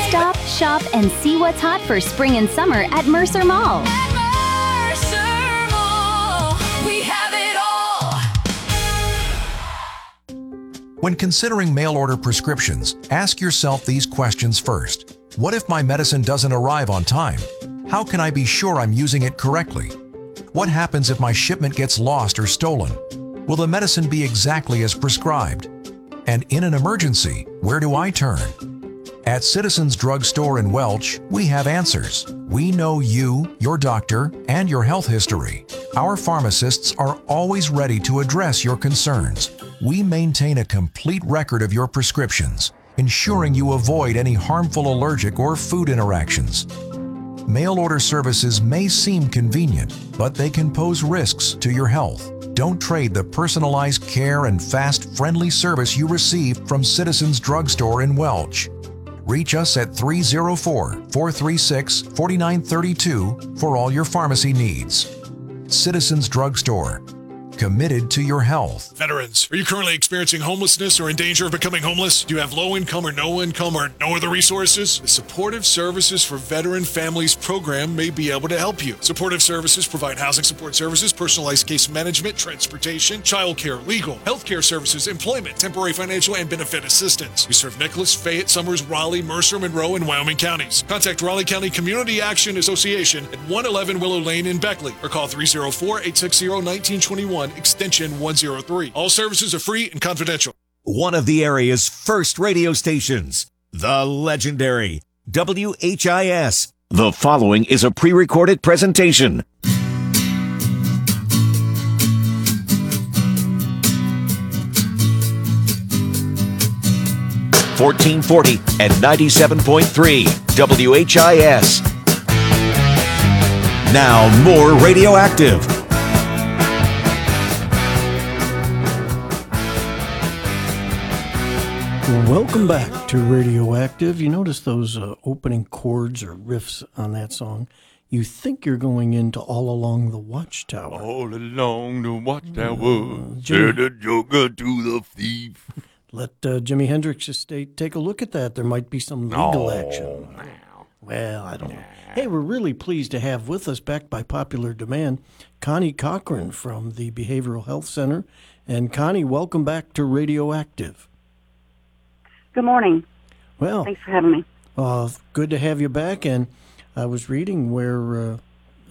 Stop, shop, and see what's hot for spring and summer at Mercer Mall. When considering mail-order prescriptions, ask yourself these questions first. What if my medicine doesn't arrive on time? How can I be sure I'm using it correctly? What happens if my shipment gets lost or stolen? Will the medicine be exactly as prescribed? And in an emergency, where do I turn? At Citizens Drug Store in Welch, we have answers. We know you, your doctor, and your health history. Our pharmacists are always ready to address your concerns. We maintain a complete record of your prescriptions, ensuring you avoid any harmful allergic or food interactions. Mail order services may seem convenient, but they can pose risks to your health. Don't trade the personalized care and fast, friendly service you receive from Citizens Drug Store in Welch. Reach us at 304-436-4932 for all your pharmacy needs. Citizens Drug Store. Committed to your health. Veterans, are you currently experiencing homelessness or in danger of becoming homeless? Do you have low income or no other resources? The Supportive Services for Veteran Families program may be able to help you. Supportive Services provide housing support services, personalized case management, transportation, childcare, legal, healthcare services, employment, temporary financial and benefit assistance. We serve Nicholas, Fayette, Summers, Raleigh, Mercer, Monroe, and Wyoming counties. Contact Raleigh County Community Action Association at 111 Willow Lane in Beckley or call 304-860-1921. Extension 103. All services are free and confidential. One of the area's first radio stations, the legendary WHIS. The following is a pre-recorded presentation. (1440) and 97.3 WHIS. Now more Radioactive. Welcome back to Radioactive. You notice those opening chords or riffs on that song. You think you're going into All Along the Watchtower. All along the watchtower, said the joker to the thief. Let Jimi Hendrix Estate take a look at that. There might be some legal action. Well, I don't know. Hey, we're really pleased to have with us, back by popular demand, Connie Cochran from the Behavioral Health Center. And Connie, welcome back to Radioactive. Good morning. Well, thanks for having me. Good to have you back. And I was reading where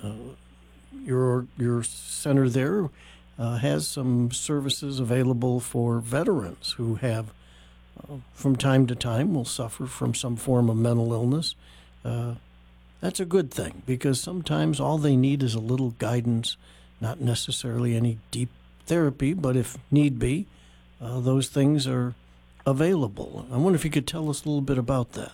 your center there has some services available for veterans who have, from time to time, will suffer from some form of mental illness. That's a good thing, because sometimes all they need is a little guidance, not necessarily any deep therapy, but if need be, those things are available. I wonder if you could tell us a little bit about that.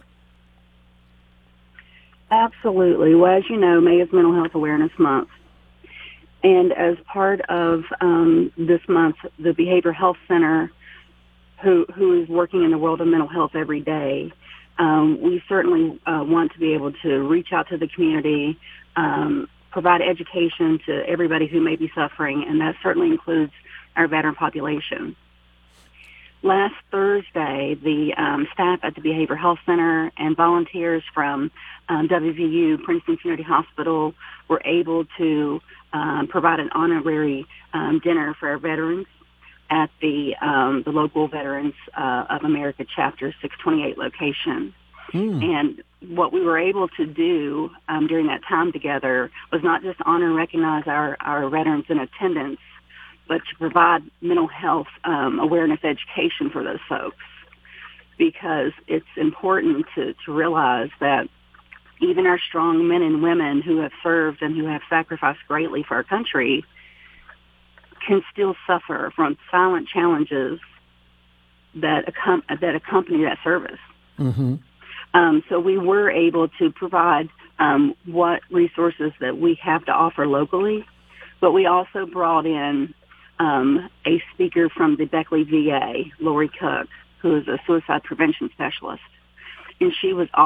Absolutely. Well, as you know, May is Mental Health Awareness Month. And as part of this month, the Behavioral Health Center, who is working in the world of mental health every day, we certainly want to be able to reach out to the community, provide education to everybody who may be suffering, and that certainly includes our veteran population. Last Thursday, the staff at the Behavioral Health Center and volunteers from WVU, Princeton Community Hospital, were able to provide an honorary dinner for our veterans at the local Veterans of America Chapter 628 location. And what we were able to do during that time together was not just honor and recognize our veterans in attendance, but to provide mental health awareness education for those folks, because it's important to realize that even our strong men and women who have served and who have sacrificed greatly for our country can still suffer from silent challenges that accompany that service. Mm-hmm. So we were able to provide what resources that we have to offer locally, but we also brought in a speaker from the Beckley VA, Lori Cook, who is a suicide prevention specialist. And she was